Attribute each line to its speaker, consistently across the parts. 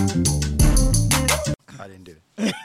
Speaker 1: I didn't do it.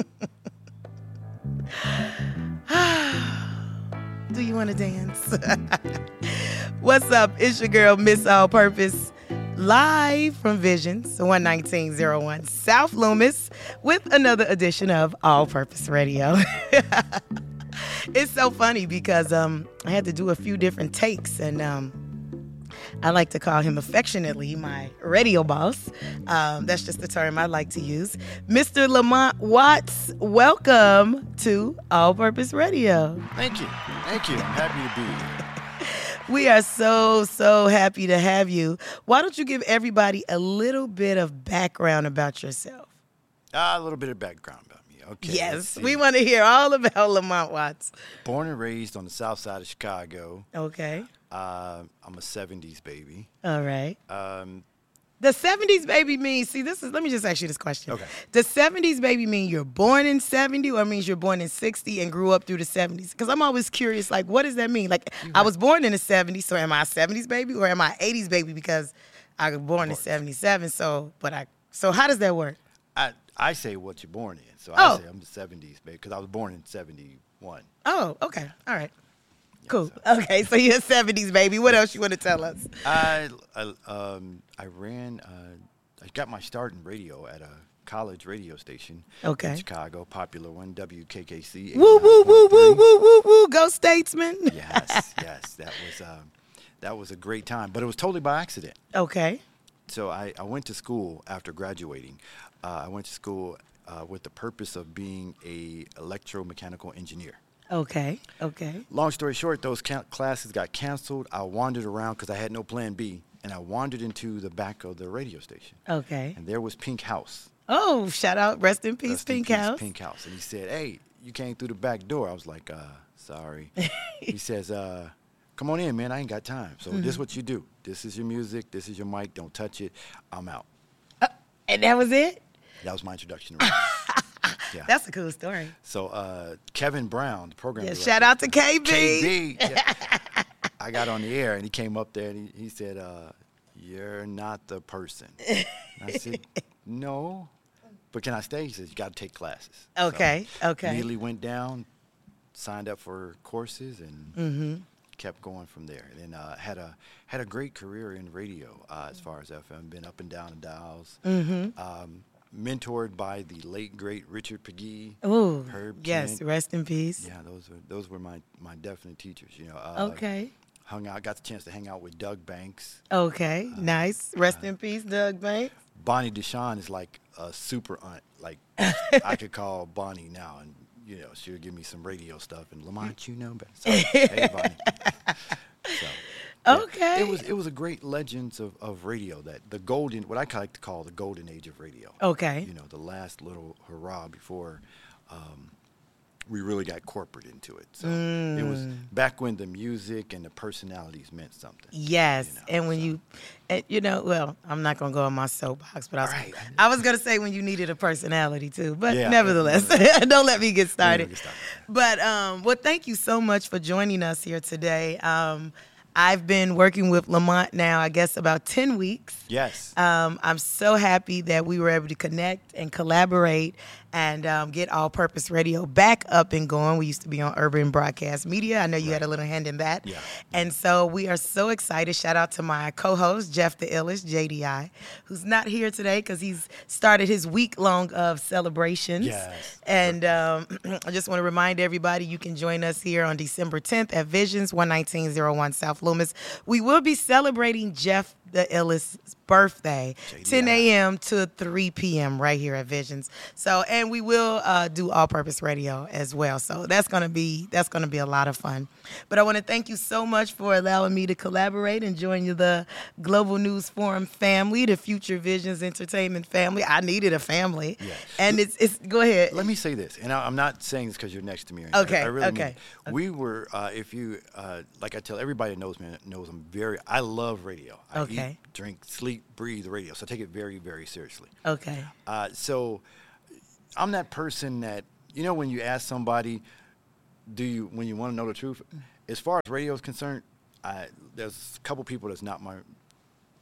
Speaker 2: Do you want to dance? What's up? It's your girl, Miss All Purpose, live from Visions, 11901 South Loomis, with another edition of All Purpose Radio. It's so funny because I had to do a few different takes, and I like to call him affectionately my radio boss. That's just the term I like to use. Mr. Lamont Watts, welcome to All Purpose Radio.
Speaker 1: Thank you. Thank you. I'm happy to be here.
Speaker 2: We are so happy to have you. Why don't you give everybody a little bit of background about yourself?
Speaker 1: A little bit of background about me. Okay.
Speaker 2: Yes, we want to hear all about Lamont Watts.
Speaker 1: Born and raised on the south side of Chicago.
Speaker 2: Okay.
Speaker 1: I'm a 70s baby.
Speaker 2: All right. The 70s baby means, let me just ask you this question.
Speaker 1: Okay.
Speaker 2: Does 70s baby mean you're born in 70 or means you're born in 60 and grew up through the 70s? Because I'm always curious, like, what does that mean? Like, I was born in the 70s, so am I a 70s baby or am I 80s baby because I was born in 77? So how does that work?
Speaker 1: I say what you're born in. So
Speaker 2: Oh.
Speaker 1: I say I'm the 70s baby because I was born in 71.
Speaker 2: Oh, okay. All right.
Speaker 1: Yeah,
Speaker 2: Cool.
Speaker 1: so-
Speaker 2: Okay, so you're a 70s baby. What else you want to tell us?
Speaker 1: I got my start in radio at a college radio station
Speaker 2: Okay.
Speaker 1: in Chicago, popular one, WKKC.
Speaker 2: Woo, woo, woo, woo,
Speaker 1: 89.3.
Speaker 2: woo, woo, woo. Go Statesman.
Speaker 1: Yes, that was a great time, but it was totally by accident.
Speaker 2: Okay.
Speaker 1: So I went to school after graduating. I went to school with the purpose of being a electromechanical engineer.
Speaker 2: Okay.
Speaker 1: Long story short, those classes got canceled. I wandered around because I had no plan B, and I wandered into the back of the radio station.
Speaker 2: Okay.
Speaker 1: And there was Pink House.
Speaker 2: Oh, shout out. Rest in peace,
Speaker 1: Rest in
Speaker 2: Pink
Speaker 1: peace,
Speaker 2: House.
Speaker 1: Pink House. And he said, "Hey, you came through the back door." I was like, sorry. He says, "Come on in, man. I ain't got time. So this is what you do. This is your music. This is your mic. Don't touch it. I'm out."
Speaker 2: And that was it?
Speaker 1: That was my introduction to radio. Yeah.
Speaker 2: That's a cool story.
Speaker 1: So Kevin Brown, the program
Speaker 2: Yeah,
Speaker 1: director.
Speaker 2: shout out to KB.
Speaker 1: KB. Yeah. I got on the air, and he came up there, and he said, "You're not the person." And I said, "No. But can I stay?" He says, "You got to take classes."
Speaker 2: Okay.
Speaker 1: So
Speaker 2: Okay.
Speaker 1: immediately went down, signed up for courses, and kept going from there. And then had a great career in radio as far as FM. Been up and down the dials. Mentored by the late great Richard Pegee.
Speaker 2: Ooh,
Speaker 1: Herb
Speaker 2: yes.
Speaker 1: Kent.
Speaker 2: Rest in peace.
Speaker 1: Yeah, those were my definite teachers. You know.
Speaker 2: Okay.
Speaker 1: Got the chance to hang out with Doug Banks.
Speaker 2: Okay. Nice. Rest in peace, Doug Banks.
Speaker 1: Bonnie Deshawn is like a super aunt. Like I could call Bonnie now, and she'll give me some radio stuff. And Lamont, better. So, hey, Bonnie. So, yeah,
Speaker 2: Okay.
Speaker 1: it was a great legends of radio, that the golden, what I like to call the golden age of radio.
Speaker 2: Okay.
Speaker 1: The last little hurrah before we really got corporate into it. So it was back when the music and the personalities meant something.
Speaker 2: Yes. And when well, I'm not going to go on my soapbox, but I was going to say when you needed a personality too. But
Speaker 1: Yeah.
Speaker 2: nevertheless, don't let me get started.
Speaker 1: Get started.
Speaker 2: But thank you so much for joining us here today. I've been working with Lamont now, I guess, about 10 weeks.
Speaker 1: Yes.
Speaker 2: I'm so happy that we were able to connect and collaborate and get All Purpose Radio back up and going. We used to be on Urban Broadcast Media. I know you had a little hand in that.
Speaker 1: Yeah.
Speaker 2: And so we are so excited. Shout out to my co-host, Jeff the Illish, JDI, who's not here today because he's started his week-long of celebrations.
Speaker 1: Yes.
Speaker 2: And I just want to remind everybody you can join us here on December 10th at Visions, 11901 South Loomis. We will be celebrating Jeff the Illish's birthday,
Speaker 1: JDI.
Speaker 2: 10 a.m. to 3 p.m. right here at Visions. So, and we will do All Purpose Radio as well. So that's gonna be a lot of fun. But I want to thank you so much for allowing me to collaborate and join you, the Global News Forum family, the Future Visions Entertainment family. I needed a family,
Speaker 1: Yeah.
Speaker 2: and it's go ahead.
Speaker 1: Let me say this, and I'm not saying this because you're next to me. Or anything.
Speaker 2: Okay,
Speaker 1: I really mean
Speaker 2: okay,
Speaker 1: it. We were, if you, like I tell everybody that knows me, knows I love radio. I
Speaker 2: Okay.
Speaker 1: eat, drink, sleep, breathe radio. So I take it very, very seriously.
Speaker 2: Okay.
Speaker 1: So I'm that person that, when you ask somebody, when you want to know the truth, as far as radio is concerned, there's a couple people that's not my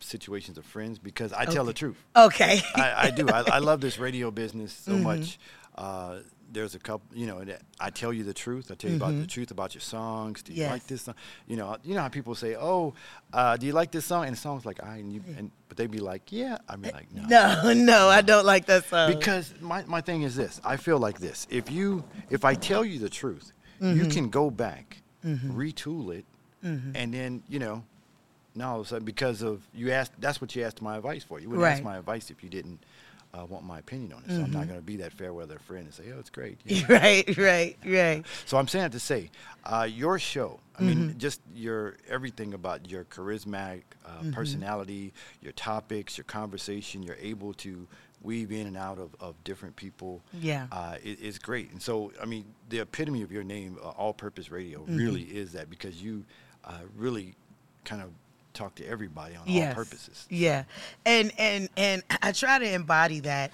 Speaker 1: situations of friends because I tell the truth.
Speaker 2: Okay.
Speaker 1: I do. I love this radio business so much. There's a couple, I tell you the truth. I tell you about the truth about your songs. Do you like this song? You know how people say, "Oh, do you like this song?" And the song's like, but they'd be like, "Yeah." I'd be like, "No,
Speaker 2: no, I don't like that song."
Speaker 1: Because my thing is this. I feel like this. If I tell you the truth, you can go back, retool it, and then now all of a sudden because of you asked. That's what you asked my advice for. You wouldn't ask my advice if you didn't want my opinion on it. So I'm not going to be that fair weather friend and say, "Oh, it's great."
Speaker 2: Right.
Speaker 1: So I'm saying to say, your show, I mean, just everything about your charismatic personality, your topics, your conversation, you're able to weave in and out of different people.
Speaker 2: Yeah.
Speaker 1: It's great. And so, I mean, the epitome of your name, All Purpose Radio, really is that because you really kind of talk to everybody on all purposes.
Speaker 2: Yeah. And I try to embody that.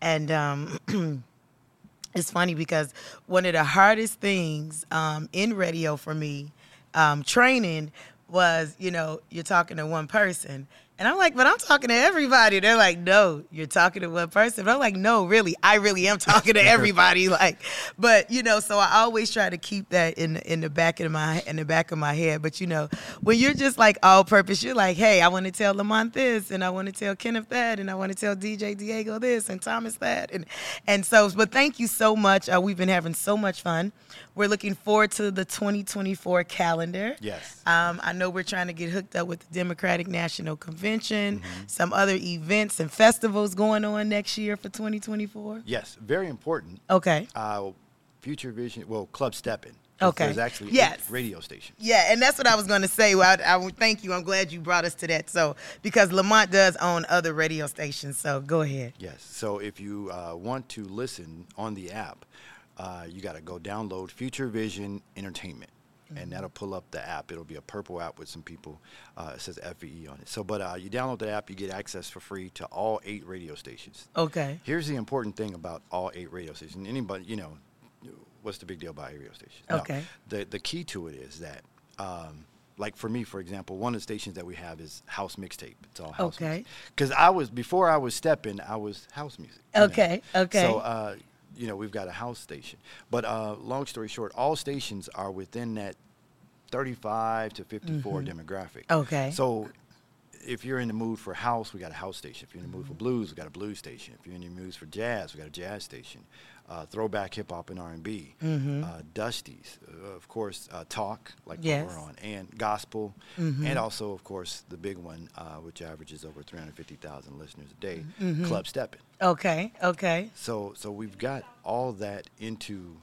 Speaker 2: And it's funny because one of the hardest things in radio for me, training, was, you're talking to one person. And I'm like, but I'm talking to everybody. They're like, no, you're talking to one person. But I'm like, no, really, I really am talking to everybody. But so I always try to keep that in the back of my head. But when you're just like all purpose, you're like, hey, I want to tell Lamont this, and I want to tell Kenneth that, and I want to tell DJ Diego this, and Thomas that, and so. But thank you so much. We've been having so much fun. We're looking forward to the 2024 calendar.
Speaker 1: Yes.
Speaker 2: I know we're trying to get hooked up with the Democratic National Convention, some other events and festivals going on next year for 2024.
Speaker 1: Yes, very important.
Speaker 2: Okay.
Speaker 1: Future Vision, Club Steppin'.
Speaker 2: Okay.
Speaker 1: There's actually 8 radio stations.
Speaker 2: Yeah, and that's what I was going to say. Well, I thank you. I'm glad you brought us to that. So, because Lamont does own other radio stations, so go ahead.
Speaker 1: Yes. So if you want to listen on the app, you got to go download Future Vision Entertainment, and that'll pull up the app. It'll be a purple app with some people. It says FVE on it. So, but you download the app, you get access for free to all 8 radio stations.
Speaker 2: Okay.
Speaker 1: Here's the important thing about all 8 radio stations. Anybody, what's the big deal about 8 radio stations?
Speaker 2: Okay.
Speaker 1: No, the key to it is that, like for me, for example, one of the stations that we have is House Mixtape. It's all house music. Because before I was stepping, I was house music.
Speaker 2: Okay.
Speaker 1: So, we've got a house station. But long story short, all stations are within that 35 to 54 demographic.
Speaker 2: Okay.
Speaker 1: So if you're in the mood for house, we got a house station. If you're in the mood for blues, we got a blues station. If you're in the mood for jazz, we got a jazz station. Throwback hip hop and R&B, Dusties, of course, talk like what we're on, and gospel, and also, of course, the big one, which averages over 350,000 listeners a day, Club Steppin'.
Speaker 2: Okay.
Speaker 1: So we've got all that into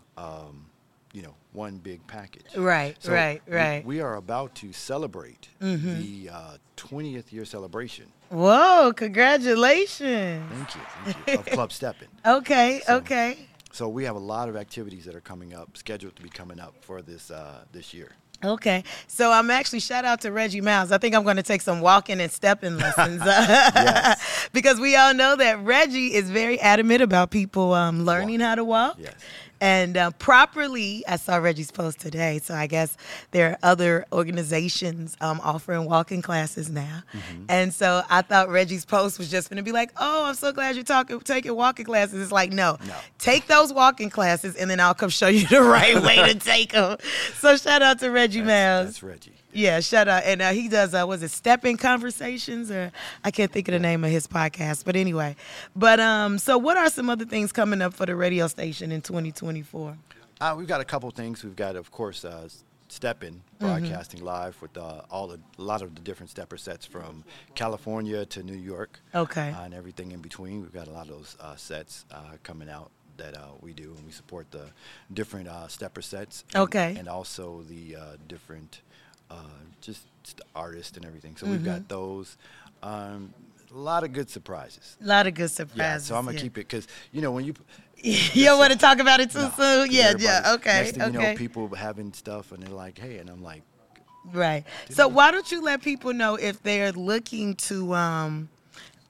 Speaker 1: one big package.
Speaker 2: Right.
Speaker 1: We are about to celebrate the 20th year celebration.
Speaker 2: Whoa! Congratulations.
Speaker 1: Thank you. Of Club Steppin'.
Speaker 2: Okay.
Speaker 1: So we have a lot of activities that are coming up, scheduled to be coming up for this year.
Speaker 2: Okay. So I'm actually, shout out to Reggie Miles. I think I'm going to take some walking and stepping lessons. Because we all know that Reggie is very adamant about people learning how to walk.
Speaker 1: Yes.
Speaker 2: And properly, I saw Reggie's post today, so I guess there are other organizations offering walking classes now. And so I thought Reggie's post was just going to be like, oh, I'm so glad you're taking walking classes. It's like, no, take those walking classes, and then I'll come show you the right way to take them. So shout out to Reggie Miles.
Speaker 1: That's Reggie.
Speaker 2: Yeah, shout out. And he does, was it Stepping Conversations? Or I can't think of the name of his podcast. But anyway. But so what are some other things coming up for the radio station in 2024?
Speaker 1: We've got a couple things. We've got, of course, Steppin', broadcasting live with a lot of the different stepper sets from California to New York.
Speaker 2: Okay.
Speaker 1: And everything in between. We've got a lot of those sets coming out that we do. And we support the different stepper sets.
Speaker 2: Okay.
Speaker 1: And also the different... just artists and everything. So we've got those. A lot of good surprises.
Speaker 2: Yeah, so
Speaker 1: I'm going to keep it because, when you...
Speaker 2: You don't want to talk about it too soon? Yeah, okay.
Speaker 1: Next thing people having stuff and they're like, hey, and I'm like...
Speaker 2: Right. So why don't you let people know if they're looking to...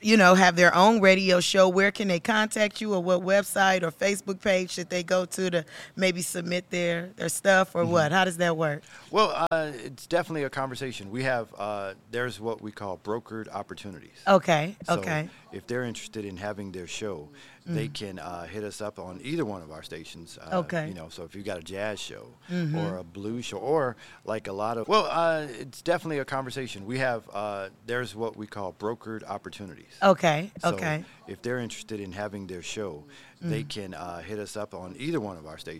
Speaker 2: have their own radio show, where can they contact you, or what website or Facebook page should they go to maybe submit their stuff, or what? How does that work?
Speaker 1: Well, it's definitely a conversation. We have, there's what we call brokered opportunities.
Speaker 2: Okay,
Speaker 1: So
Speaker 2: okay.
Speaker 1: if they're interested in having their show, they can hit us up on either one of our stations.
Speaker 2: Okay.
Speaker 1: So if you've got a jazz show or a blues show, or like a lot of, well, it's definitely a conversation. We have, there's what we call brokered opportunities.
Speaker 2: Okay,
Speaker 1: So
Speaker 2: okay.
Speaker 1: if they're interested in having their show, they can hit us up on either one of our stations.